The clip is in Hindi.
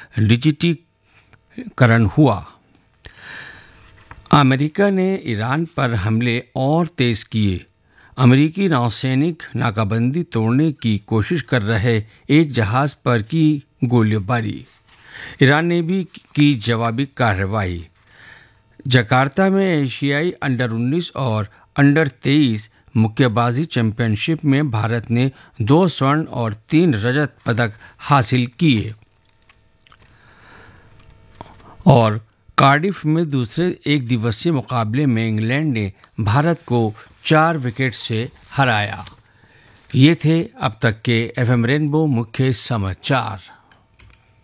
डिजिटीकरण हुआ। अमेरिका ने ईरान पर हमले और तेज किए। अमेरिकी नौसैनिक नाकाबंदी तोड़ने की कोशिश कर रहे एक जहाज़ पर की गोलीबारी। ईरान ने भी की जवाबी कार्रवाई। जकार्ता में एशियाई अंडर-19 और अंडर-23 मुक्केबाजी चैंपियनशिप में भारत ने 2 स्वर्ण और 3 रजत पदक हासिल किए और कार्डिफ में दूसरे एक दिवसीय मुकाबले में इंग्लैंड ने भारत को 4 विकेट से हराया। ये थे अब तक के एफएम रेनबो मुख्य समाचार।